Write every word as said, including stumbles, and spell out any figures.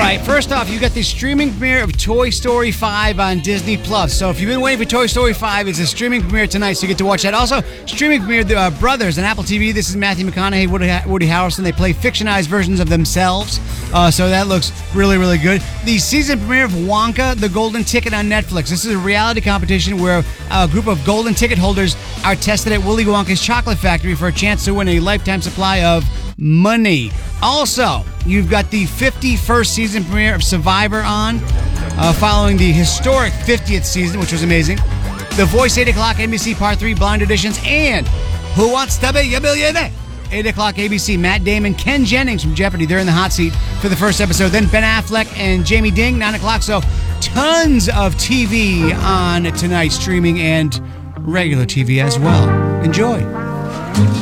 right, first off, you got the streaming premiere of Toy Story five on Disney Plus. So if you've been waiting for Toy Story five, it's a streaming premiere tonight, so you get to watch that. Also, streaming premiere The uh, Brothers on Apple T V. This is Matthew McConaughey, Woody, Woody Harrelson. They play fictionalized versions of themselves, uh, so that looks really, really good. The season premiere of Wonka, The Golden Ticket on Netflix. This is a reality competition where a group of golden ticket holders are tested at Willy Wonka's chocolate factory for a chance to win a lifetime supply of money. Also, you've got the fifty-first season premiere of Survivor on, uh, following the historic fiftieth season, which was amazing. The Voice, eight o'clock, N B C Part three, Blind Auditions, and Who Wants to Be a Millionaire? eight o'clock, A B C, Matt Damon, Ken Jennings from Jeopardy. They're in the hot seat for the first episode. Then Ben Affleck and Jamie Ding, nine o'clock. So tons of T V on tonight, streaming and regular T V as well. Enjoy.